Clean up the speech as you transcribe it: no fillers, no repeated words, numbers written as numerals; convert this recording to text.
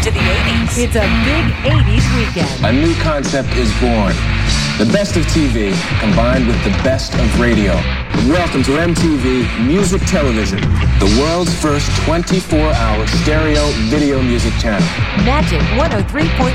to the 80s. It's a big 80s weekend. A new concept is born. The best of TV combined with the best of radio. Welcome to MTV Music Television, the world's first 24-hour stereo video music channel. Magic 103.1